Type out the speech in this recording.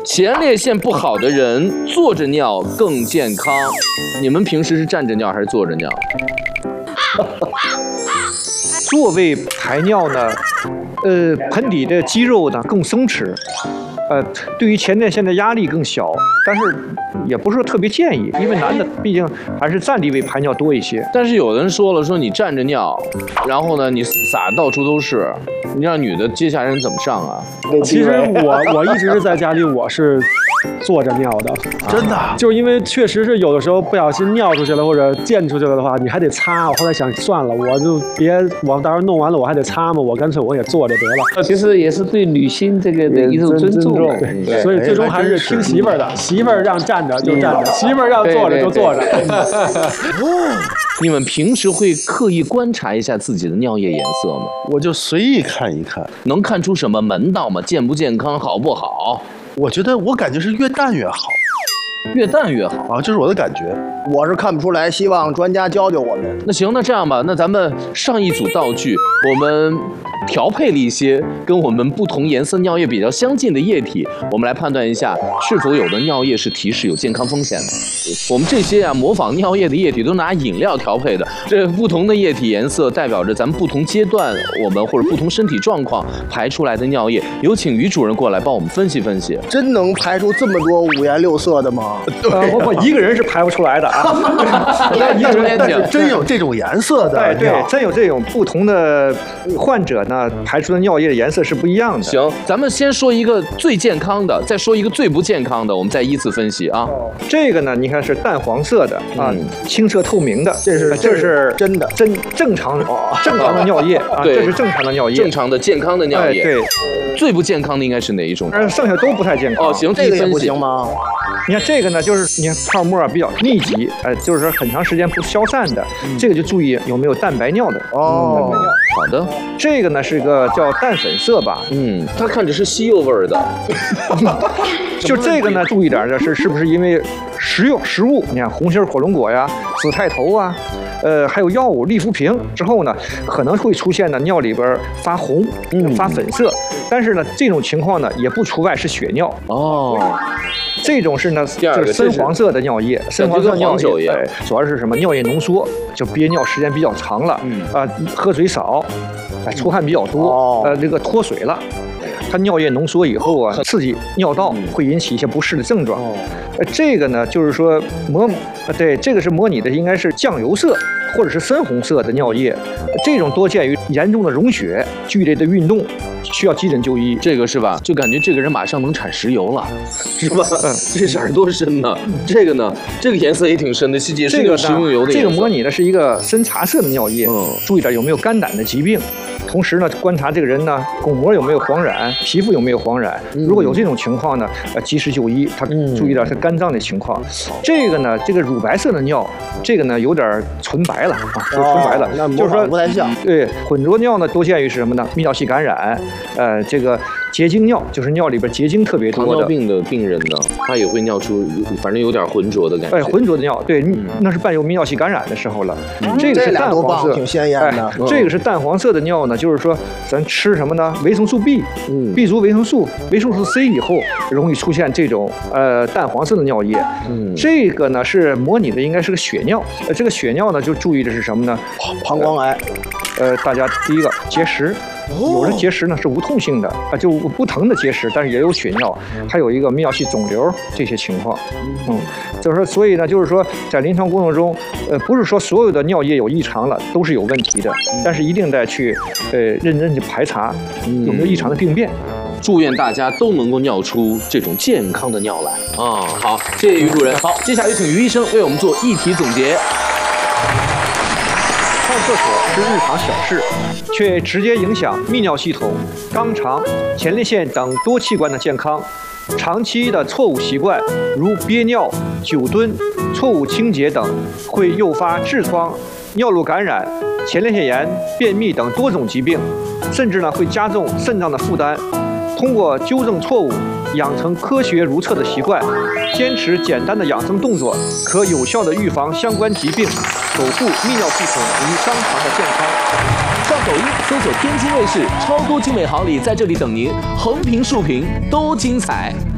前列腺不好的人坐着尿更健康。你们平时是站着尿还是坐着尿？ 坐位排尿呢，盆底的肌肉呢更松弛，对于前列腺的压力更小，但是也不是特别建议，因为男的毕竟还是站立位排尿多一些。 但是有的人说了，说你站着尿，然后呢你撒到处都是，你让女的接下来人怎么上啊？ 其实我一直是在家里我是坐着尿的， 真的， 就是因为确实是有的时候不小心尿出去了或者溅出去了的话，你还得擦。我后来想算了，我就别我到时候弄完了我还得擦嘛，我干脆我也坐着得了。 其实也是对女性这个的一种尊重。 对，所以最终还是听媳妇儿的，媳妇儿让站着就站着，媳妇儿让坐着就坐着。 你们平时会刻意观察一下自己的尿液颜色吗？ 我就随意看一看， 能看出什么门道吗？健不健康，好不好？ 我感觉是越淡越好， 越淡越好啊，这是我的感觉。 我是看不出来，希望专家教教我们。 那行，那这样吧，那咱们上一组道具，我们调配了一些跟我们不同颜色尿液比较相近的液体，我们来判断一下是否有的尿液是提示有健康风险的。我们这些啊模仿尿液的液体都拿饮料调配的，这不同的液体颜色代表着咱们不同阶段我们或者不同身体状况排出来的尿液。有请于主任过来帮我们分析分析。 真能排出这么多五颜六色的吗？ 我一个人是排不出来的啊。 但是真有这种颜色的， 对，真有这种不同的患者呢，排出的尿液的颜色是不一样的。 行，咱们先说一个最健康的，再说一个最不健康的，我们再依次分析啊。 这个呢，你看是淡黄色的啊，清澈透明的，这是真的正常的尿液啊，这是正常的尿液， 正常的健康的尿液。 对， 最不健康的应该是哪一种？ 剩下都不太健康。 哦，行， 这个也不行吗？ 你看这个呢，就是你看泡沫比较密集，就是说很长时间不消散的，这个就注意有没有蛋白尿的。 哦， 好的。 这个呢是个叫淡粉色吧？ 它看着是西柚味儿的。 就这个呢，注意点的是不是因为食物？你看红心火龙果呀、紫菜头啊，还有药物利福平之后呢，可能会出现呢尿里边发红、发粉色。但是呢，这种情况呢也不除外是血尿。 哦。 这种是呢，就是深黄色的尿液，深黄色尿液，主要是什么？尿液浓缩，就憋尿时间比较长了，喝水少，出汗比较多，这个脱水了。它尿液浓缩以后啊，刺激尿道，会引起一些不适的症状。这个呢，就是说这个是模拟的，应该是酱油色或者是深红色的尿液。这种多见于严重的溶血、剧烈的运动，需要急诊就医。 这个是吧？就感觉这个人马上能产石油了，是吧？这色儿多深呢？这个呢？这个颜色也挺深的，细节是个食用油的颜色。 这个模拟的是一个深茶色的尿液，注意点有没有肝胆的疾病。同时呢，观察这个人呢，巩膜有没有黄染，皮肤有没有黄染。如果有这种情况呢，及时就医。他注意到他肝脏的情况。这个呢，这个乳白色的尿，这个呢有点纯白了啊，就纯白了。就是说不太像。 对，混浊尿呢多见于是什么呢？泌尿系感染，这个结晶尿，就是尿里边结晶特别多的。 糖尿病的病人呢，他也会尿出，反正有点浑浊的感觉。 浑浊的尿，对，那是伴有泌尿系感染的时候了。这个是淡黄色， 挺鲜艳的。 这个是淡黄色的尿呢，就是说咱吃什么呢？维生素 B 族维生素 C 以后，容易出现这种淡黄色的尿液。这个呢是模拟的，应该是个血尿。这个血尿呢，就注意的是什么呢？ 膀胱癌。 大家第一个结石。有的结石呢是无痛性的就不疼的结石，但是也有血尿，还有一个泌尿系肿瘤这些情况。就是说，所以呢，就是说在临床过程中，不是说所有的尿液有异常了都是有问题的，但是一定得去认真去排查有没有异常的病变。 祝愿大家都能够尿出这种健康的尿来啊！好，谢谢于主任。好，接下来有请于医生为我们做议题总结。 上厕所是日常小事，却直接影响泌尿系统、肛肠、前列腺等多器官的健康。长期的错误习惯，如憋尿、久蹲、错误清洁等，会诱发痔疮、尿路感染、前列腺炎、便秘等多种疾病，甚至呢会加重肾脏的负担。通过纠正错误，养成科学如厕的习惯，坚持简单的养生动作，可有效地预防相关疾病，守护泌尿系统与肛肠的健康。 上抖音搜索天津卫视，超多精美好礼在这里等您，横屏竖屏都精彩。